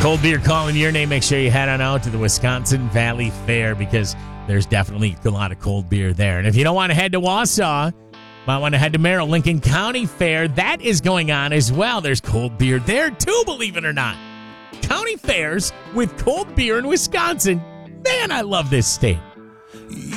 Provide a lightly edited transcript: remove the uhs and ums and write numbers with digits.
cold beer calling your name, make sure you head on out to the Wisconsin Valley Fair because there's definitely a lot of cold beer there. And if you don't want to head to Wausau, might want to head to Merrill. Lincoln County Fair, that is going on as well. There's cold beer there too, believe it or not. County fairs with cold beer in Wisconsin. Man, I love this state.